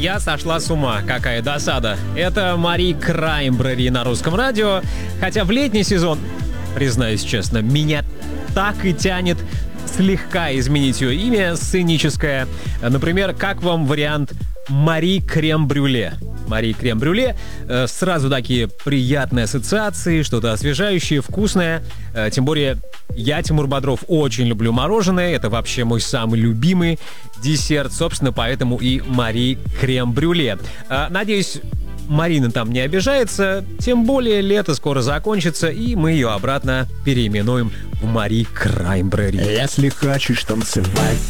я сошла с ума. Какая досада. Это Мари Краймбрери на русском радио. Хотя в летний сезон, признаюсь честно, меня так и тянет слегка изменить ее имя сценическое. Например, как вам вариант Мари Крем-брюле? Мари Крем-брюле. Сразу такие приятные ассоциации, что-то освежающее, вкусное. Тем более, я, Тимур Бодров, очень люблю мороженое. Это вообще мой самый любимый десерт. Собственно, поэтому и Мари Крем-брюле. Надеюсь, Марина там не обижается. Тем более, лето скоро закончится, и мы ее обратно переименуем в Мари Краймбрери. Если хочешь танцевать,